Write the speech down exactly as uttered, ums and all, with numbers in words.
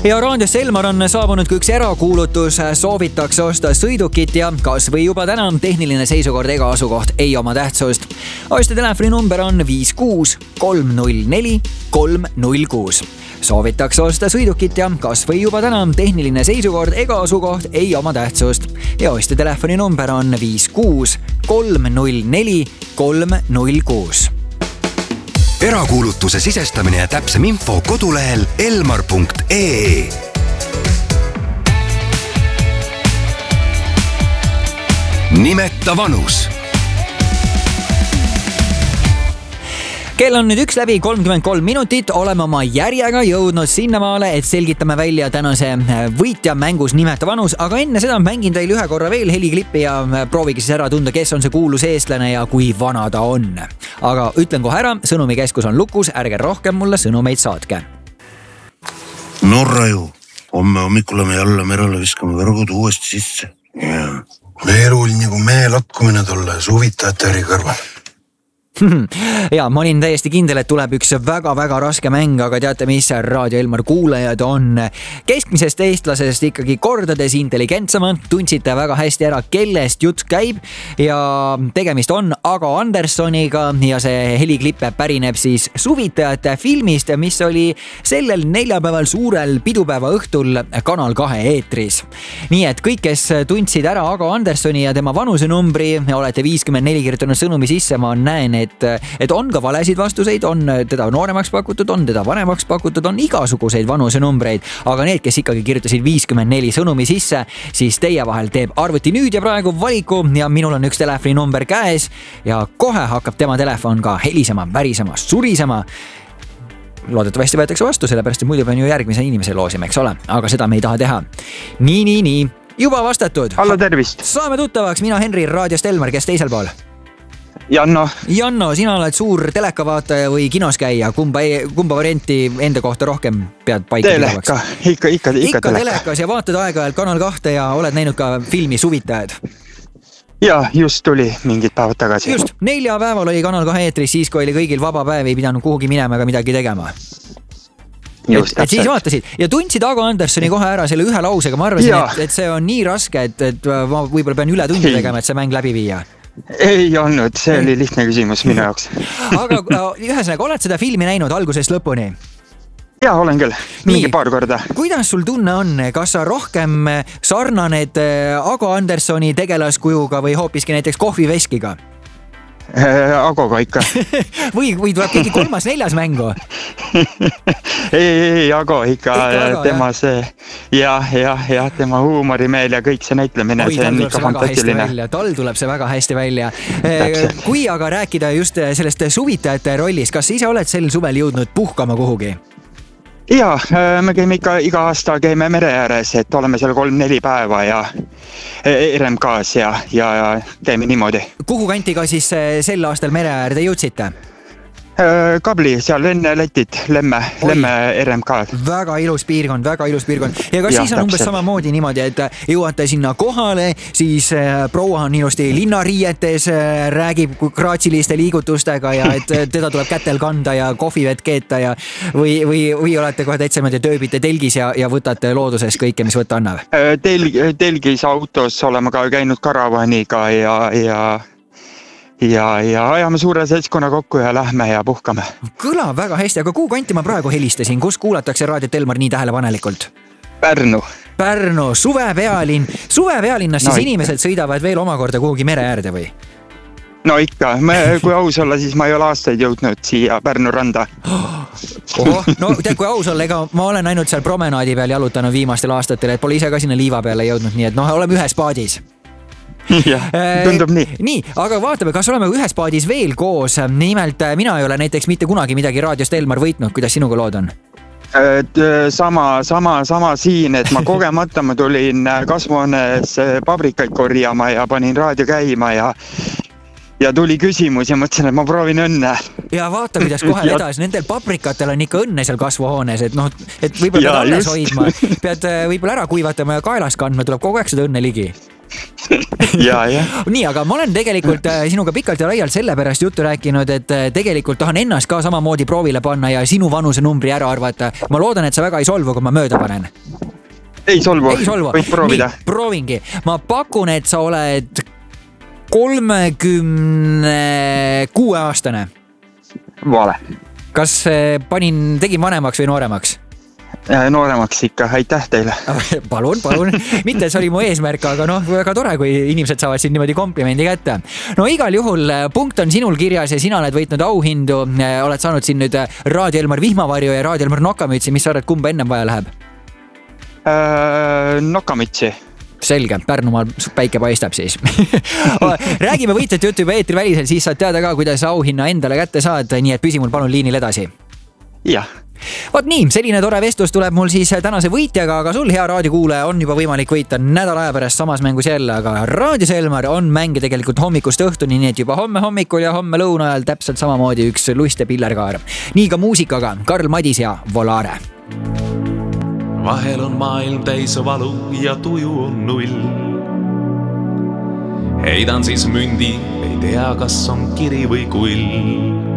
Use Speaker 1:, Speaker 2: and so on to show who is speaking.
Speaker 1: Ja raadios Elmar on saabunud kui üks erakuulutus, soovitakse osta sõidukit ja kas või juba täna tehniline seisukord ega asukoht ei oma tähtsust. Osta telefoni number on viis kuus kolm null neli kolm null kuus. Soovitakse osta sõidukit ja kas või juba täna tehniline seisukord ega asukoht ei oma tähtsust. Ja osta telefoni number on viis kuus kolm null neli kolm null kuus.
Speaker 2: Erakuulutuse sisestamine ja täpsem info kodulehel elmar punkt ee. Nimeta vanus.
Speaker 1: Kell on nüüd üks läbi kolmkümmend kolm minutit, oleme oma järjega jõudnud sinnamaale, et selgitame välja tänase võitja mängus Nimeta vanus, aga enne seda mängin teil ühe korra veel heliklippi ja proovige siis ära tunda, kes on see kuulus eestlane ja kui vana ta on. Aga ütlen kohe ära, sõnumikeskus on lukus, ärge rohkem mulle sõnumeid saatke.
Speaker 3: Norra ju, homme hommikul me jälle merele viskame võrgud uuesti sisse. Ja. Meerul nagu mee latkumine tolle suvitajate äri kõrval.
Speaker 1: Ja ma olin täiesti kindel, et tuleb üks väga-väga raske mäng, aga teate, mis Raadio Elmar kuulajad on keskmisest eestlasest ikkagi kordades intelligentsemad, tundsite väga hästi ära, kellest jutt käib ja tegemist on Ago Andersoniga ja see heliklippe pärineb siis Suvitajate filmist, mis oli sellel neljapäeval suurel pidupäeva õhtul Kanal kahe eetris. Nii et kõik, kes tundsid ära Ago Andersoni ja tema vanusenumbri, olete viiskümmend neli kirjutanud sõnumi sisse, ma näen, et et on ka valesid vastuseid, on teda nooremaks pakutud, on teda vanemaks pakutud, on igasuguseid vanusenumbreid, aga need, kes ikkagi kirjutasid viiskümmend neli sõnumi sisse, siis teie vahel teeb arvuti nüüd ja praegu valiku ja minul on üks telefoni number käes ja kohe hakkab tema telefon ka helisema, värisema, surisema. Loodetavasti võetakse vastu, sellepärast et muidu pean ju järgmise inimese loosima, eks ole, aga seda me ei taha teha. Nii, nii, nii, juba vastatud.
Speaker 4: Hallo, tervist.
Speaker 1: Saame tuttavaks, mina Henri Raadiost Elmar, kes teisel pool?
Speaker 4: Janno.
Speaker 1: Janno, sina oled suur telekavaataja või kinos käia, kumba, kumba varianti enda kohta rohkem pead paika
Speaker 4: teleka, ikka, ikka, ikka,
Speaker 1: ikka
Speaker 4: teleka.
Speaker 1: telekas ja vaatad aeg-ajalt Kanal kahte ja oled näinud ka filmi Suvitajad.
Speaker 4: Ja, just tuli mingid päevad tagasi.
Speaker 1: Just, nelja päeval oli Kanal kahe eetris, siis kui oli kõigil vaba päev, ei pidanud kuhugi minema ega midagi tegema.
Speaker 4: Just,
Speaker 1: et, et siis vaatasid ja tundsid Ago Andersoni kohe ära selle ühe lausega, ma arvasin, et, et see on nii raske, et, et ma võib-olla pean üle tundi tegema, et see mäng läbi viia.
Speaker 4: Ei olnud, see oli lihtne küsimus minu jaoks.
Speaker 1: Aga ühesõnaga, oled seda filmi näinud algusest lõpuni?
Speaker 4: Ja, olen küll. Mingi paar korda.
Speaker 1: Kuidas sul tunne on? Kas sa rohkem sarnaned Ago Andersoni tegelaskujuga või hoopiski näiteks kohviveskiga?
Speaker 4: Agoga ikka.
Speaker 1: või, või tuleb keegi kolmas neljas mängu?
Speaker 4: ei, ei, Ago ikka, ikka tema jah. see ja, ja, ja tema huumorimeel ja kõik see näitlemine,
Speaker 1: Oi,
Speaker 4: see on ikka fantastiline.
Speaker 1: Tal tuleb see väga hästi välja. Täpselt. Kui aga rääkida just sellest Suvitajate rollist, kas ise oled sel suvel jõudnud puhkama kuhugi?
Speaker 4: Ja, me käime ikka iga aasta käime mere ääres, et oleme seal kolm-neli päeva ja R M K-s ja, ja, ja käime niimoodi.
Speaker 1: Kuhu kanti ka siis sel aastal mere äärde jõudsite?
Speaker 4: Kabli, seal enne Lätit, Lemme, Oi. Lemme R M K.
Speaker 1: Väga ilus piirkond, väga ilus piirkond. Ja kas ja, siis on umbes samamoodi niimoodi, et jõuate sinna kohale, siis proua on ilusti linnariietes, räägib kraatsiliste liigutustega ja et teda tuleb kätel kanda ja kohvivett keeta ja või, või, või olete kohe täitsa mõnda tööbite telgis ja, ja võtate looduses kõike, mis võtta annab?
Speaker 4: Telg, telgis autos oleme ka käinud karavaniga ja, ja Ja, ja ajame suure seltskonna kokku ja lähme ja puhkame.
Speaker 1: Kõlab väga hästi, aga kuhu kanti ma praegu helistasin? Kus kuulatakse Raadiot Elmar nii tähelepanelikult?
Speaker 4: Pärnu.
Speaker 1: Pärnu, suvepealinn. Suvepealinnas no, siis ikka. Inimesed sõidavad veel omakorda kuhugi mere äärde või?
Speaker 4: No ikka, me, kui aus olla, siis ma ei ole aastaid jõudnud siia Pärnu randa.
Speaker 1: Oho, no tead, kui aus olla, ega ma olen ainult seal promenaadi peal jalutanud viimastel aastatel, et pole ise ka sinna liiva peale jõudnud, nii et noh, oleme ühes paadis.
Speaker 4: Ja, tundub nii.
Speaker 1: Nii, aga vaatame, kas oleme ühes paadis veel koos. Nimelt mina ei ole näiteks mitte kunagi midagi Raadiost Elmar võitnud. Kuidas sinuga lood on?
Speaker 4: Sama, sama, sama siin, et ma kogemata ma tulin kasvuhoones pabrikaid korjama ja panin raadio käima ja ja tuli küsimus ja mõtlesin, et ma proovin õnne.
Speaker 1: Ja vaata, kuidas kohe edasi. Nendel paprikatel on ikka õnne seal kasvuhoones, et noh, et võib-olla pead alles hoidma. Pead võib-olla ära kuivatama ja kaelas kandma, tuleb kogu aeg seda õnne ligi.
Speaker 4: ja, jah.
Speaker 1: nii, aga ma olen tegelikult sinuga pikalt ja laialt selle pärast juttu rääkinud, et tegelikult tahan ennast ka samamoodi proovile panna ja sinu vanuse numbri ära arvata. Ma loodan, et sa väga ei solvu, kui ma mööda panen.
Speaker 4: Ei solvu,
Speaker 1: ei solvu.
Speaker 4: Võid proovida.
Speaker 1: Nii, proovingi. Ma pakun, et sa oled kolmekümne kuue aastane.
Speaker 4: Vale.
Speaker 1: Kas panin, tegin vanemaks või nooremaks?
Speaker 4: Nooremaks ikka, aitäh teile.
Speaker 1: Palun, palun. Mitte see oli mu eesmärk, aga noh, väga tore, kui inimesed saavad siin niimoodi komplimendi kätte. No igal juhul punkt on sinul kirjas ja sina oled võitnud auhindu. Oled saanud siin nüüd Raadio Elmar Vihmavarju ja Raadio Elmar Nokamütsi. Mis sa arvad, kumba ennem vaja läheb?
Speaker 4: Äh, Nokamütsi.
Speaker 1: Selge, Pärnumaal päike paistab siis. Räägime võitjat juttu juba eetri välisel, siis saad teada ka, kuidas auhinna endale kätte saad. Nii et püsi mul palun liinil edasi.
Speaker 4: Jah.
Speaker 1: Vot nii, selline tore vestlus tuleb mul siis tänase võitjaga, aga sul, hea raadiokuulaja, on juba võimalik võita nädala aja pärast samas mängus jälle, aga Raadios Elmar on mänge tegelikult hommikust õhtuni, nii et juba homme hommikul ja homme lõuna ajal täpselt samamoodi üks lust ja pillerkaar. Nii ka muusikaga Karl Madis ja Volare.
Speaker 5: Vahel on maailm täis valu ja tuju on null. Heidan siis mündi, ei tea, kas on kiri või kull.